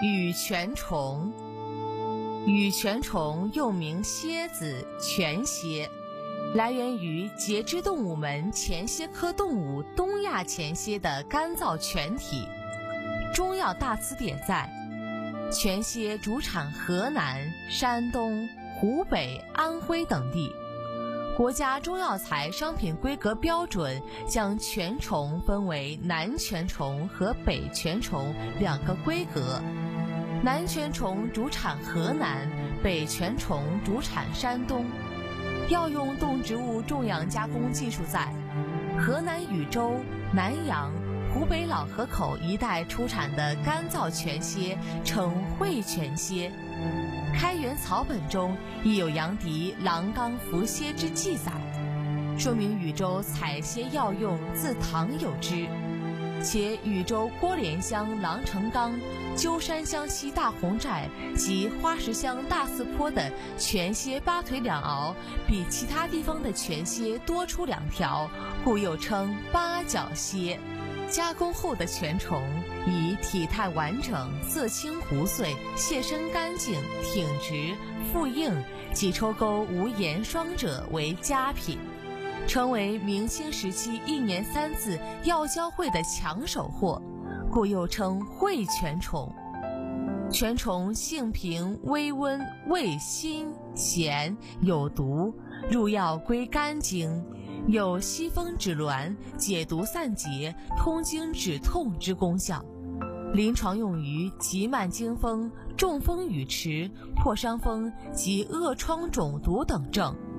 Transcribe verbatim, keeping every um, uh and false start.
羽泉虫。羽泉虫又名蝎子、泉蝎，来源于节肢动物门前蝎科动物东亚前蝎的干燥泉体。中药大词典载，泉蝎主产河南、山东、湖北、安徽等地。国家中药材商品规格标准将泉虫分为南泉虫和北泉虫两个规格。南泉虫主产河南，北泉虫主产山东。药用动植物种养加工技术在河南禹州、南阳、湖北老河口一带出产的干燥泉蝎称会泉蝎。开元草本中亦有杨迪郎冈伏蝎之记载，说明禹州采蝎药用自唐有之。且禹州郭连乡郎城冈、鸠山乡西大红寨及花石乡大寺坡的泉蝎八腿两螯比其他地方的泉蝎多出两条，故又称八角蝎。加工后的泉虫以体态完整、色清糊碎、蟹身干净、挺直、腹硬及抽沟无盐霜者为佳品，成为明清时期一年三次药交会的抢手货，故又称会泉虫。泉虫性平微温，味辛咸，有毒，入药归肝经，有息风止挛、解毒散结、通经止痛之功效。临床用于急慢惊风、中风语迟、破伤风及恶疮肿毒等症。